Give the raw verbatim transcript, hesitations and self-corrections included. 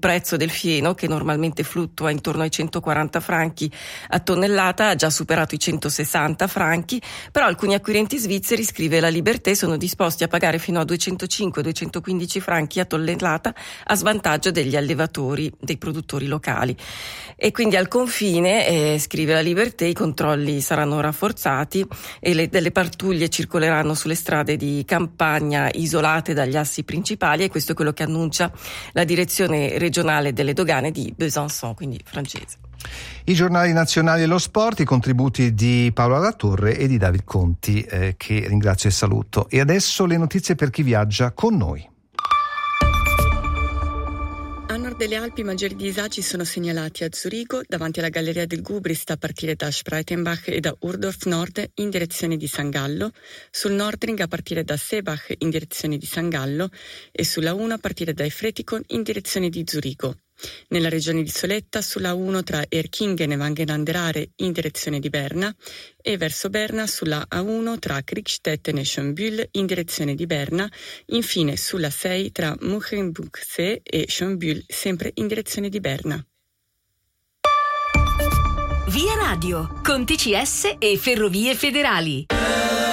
prezzo del fieno, che normalmente fluttua intorno ai centoquaranta franchi a tonnellata, ha già superato i centosessanta franchi, però alcuni acquirenti svizzeri, scrive La Liberté, sono disposti a pagare fino a duecentocinque duecentoquindici franchi a tonnellata a svantaggio degli allevatori, dei produttori locali. E quindi al confine, eh, scrive La Liberté, i controlli saranno rafforzati e le, delle pattuglie circoleranno sulle strade di campagna isolate dagli assi principali, e questo è quello che annuncia la direzione regionale delle dogane di Besançon, quindi francese. I giornali nazionali e lo sport, i contributi di Paola Latorre e di David Conti, eh, che ringrazio e saluto. E adesso le notizie per chi viaggia con noi. A nord delle Alpi i maggiori disagi sono segnalati a Zurigo, davanti alla Galleria del Gubrist a partire da Spreitenbach e da Urdorf Nord in direzione di San Gallo, sul Nordring a partire da Seebach in direzione di San Gallo e sulla uno a partire da Efretikon in direzione di Zurigo. Nella regione di Soletta sulla uno tra Erkingen e Wangenlanderare in direzione di Berna e verso Berna sulla A uno tra Kriegstetten e Schönbühl in direzione di Berna, infine sulla sei tra Muchenbuchsee e Schönbühl sempre in direzione di Berna. Via Radio con T C S e Ferrovie Federali.